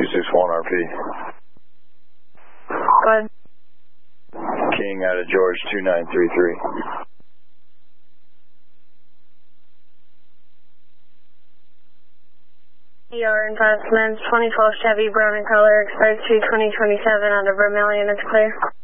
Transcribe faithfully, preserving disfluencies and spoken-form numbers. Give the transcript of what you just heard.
six one R P. Go ahead. King out of George two nine three three. E R investments, twenty twelve Chevy, brown in color, expired two twenty twenty-seven out of Vermillion, it's clear.